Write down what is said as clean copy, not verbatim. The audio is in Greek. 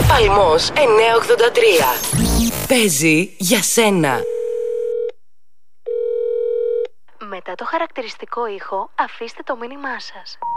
Παλμός 983. Παίζει για σένα. Μετά το χαρακτηριστικό ήχο, αφήστε το μήνυμά σας.